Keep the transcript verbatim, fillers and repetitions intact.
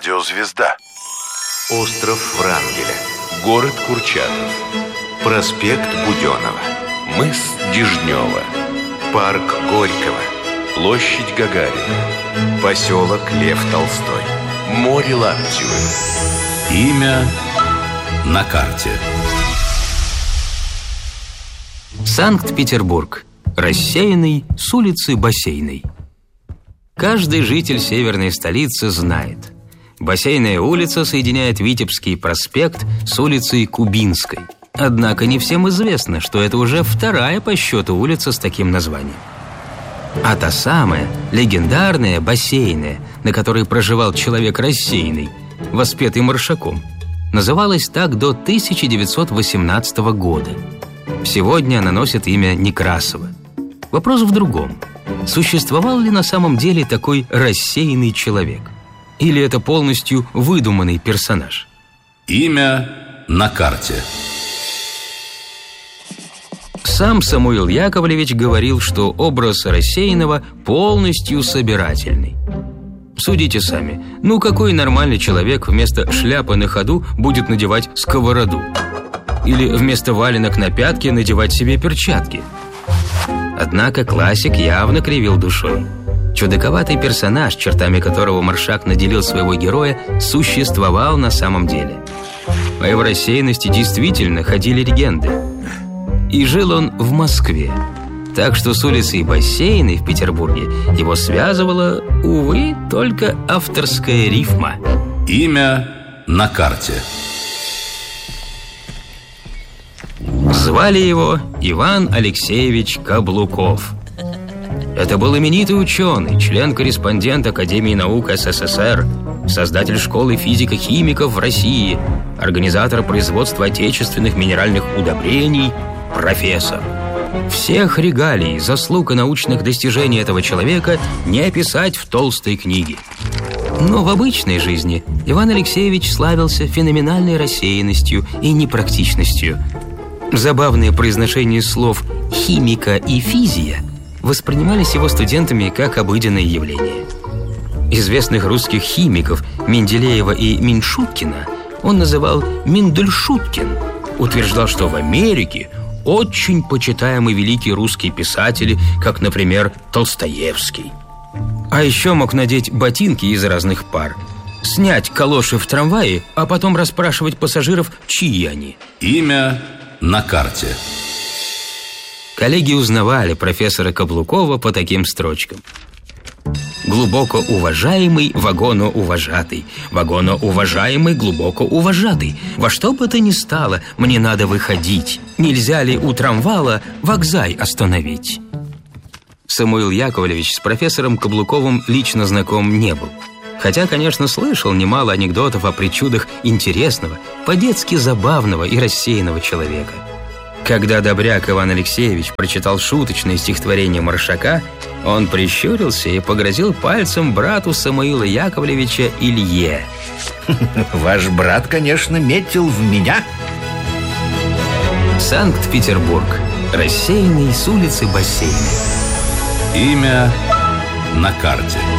Радиозвезда. Остров Врангеля. Город Курчатов. Проспект Буденова. Мыс Дежнева. Парк Горького. Площадь Гагарина. Поселок Лев Толстой. Море Лаптевы. Имя на карте. Санкт-Петербург. Рассеянный с улицы Бассейной. Каждый житель северной столицы знает: Бассейная улица соединяет Витебский проспект с улицей Кубинской. Однако не всем известно, что это уже вторая по счету улица с таким названием. А та самая, легендарная Бассейная, на которой проживал человек рассеянный, воспетый Маршаком, называлась так до тысяча девятьсот восемнадцатого года. Сегодня она носит имя Некрасова. Вопрос в другом. Существовал ли на самом деле такой рассеянный человек? Или это полностью выдуманный персонаж? Имя на карте. Сам Самуил Яковлевич говорил, что образ рассеянного полностью собирательный. Судите сами. Ну какой нормальный человек вместо шляпы на ходу будет надевать сковороду? Или вместо валенок на пятки надевать себе перчатки? Однако классик явно кривил душой. Чудаковатый персонаж, чертами которого Маршак наделил своего героя, существовал на самом деле. О его рассеянности действительно ходили легенды. И жил он в Москве. Так что с улицей Бассейной в Петербурге его связывала, увы, только авторская рифма. Имя на карте. Звали его Иван Алексеевич Каблуков. Это был именитый ученый, член-корреспондент Академии наук СССР, создатель школы физико-химиков в России, организатор производства отечественных минеральных удобрений, профессор. Всех регалий, заслуг и научных достижений этого человека не описать в толстой книге. Но в обычной жизни Иван Алексеевич славился феноменальной рассеянностью и непрактичностью. Забавные произношения слов «химика» и «физия» воспринимались его студентами как обыденное явление. Известных русских химиков Менделеева и Меншуткина он называл «Мендельшуткин», утверждал, что в Америке очень почитаемы великие русские писатели, как, например, Толстоевский. А еще мог надеть ботинки из разных пар, снять калоши в трамвае, а потом расспрашивать пассажиров, чьи они. Имя на карте. Коллеги узнавали профессора Каблукова по таким строчкам: глубоко уважаемый, вагоноуважатый, вагоноуважаемый, глубоко уважатый. Во что бы то ни стало, мне надо выходить. Нельзя ли у трамвала вокзай остановить? Самуил Яковлевич с профессором Каблуковым лично знаком не был. Хотя, конечно, слышал немало анекдотов о причудах интересного, по-детски забавного и рассеянного человека. Когда добряк Иван Алексеевич прочитал шуточное стихотворение Маршака, он прищурился и погрозил пальцем брату Самуила Яковлевича Илье. Ваш брат, конечно, метил в меня. Санкт-Петербург. Рассеянный с улицы Бассейной. Имя на карте.